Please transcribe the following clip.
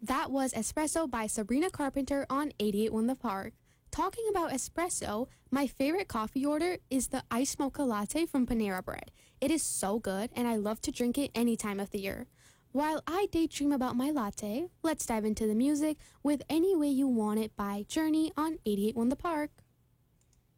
That was Espresso by Sabrina Carpenter on 88 The Park. Talking about espresso, my favorite coffee order is the iced mocha latte from Panera Bread. It is so good, and I love to drink it any time of the year. While I daydream about my latte, let's dive into the music with Any Way You Want It by Journey on 88 The Park.